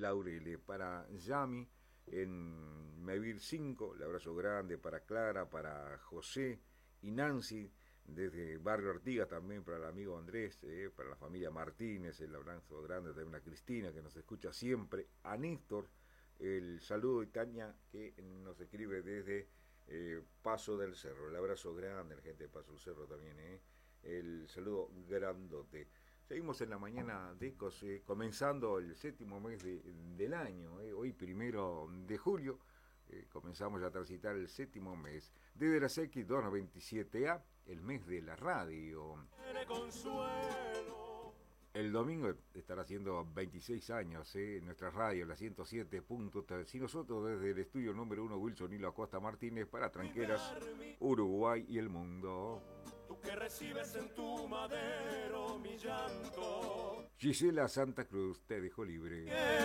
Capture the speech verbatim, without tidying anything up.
Laurele. Para Yami en Mevir cinco, el abrazo grande para Clara, para José y Nancy, desde Barrio Artigas también para el amigo Andrés, eh, para la familia Martínez, el abrazo grande también a Cristina que nos escucha siempre, a Néstor, el saludo de Tania que nos escribe desde eh, Paso del Cerro, el abrazo grande a la gente de Paso del Cerro también, eh, el saludo grandote. Seguimos en la mañana de Ecos, eh, comenzando el séptimo mes de, del año, eh, hoy primero de julio, eh, comenzamos a transitar el séptimo mes, desde las X doscientos veintisiete A, el mes de la radio. El domingo estará haciendo veintiséis años, eh, nuestra radio, la ciento siete punto tres, y nosotros desde el estudio número uno, Wilson Hilo Acosta Martínez, para Tranqueras, Uruguay y el mundo. Tú que recibes en tu madero mi llanto. Gisela Santa Cruz te dejo libre.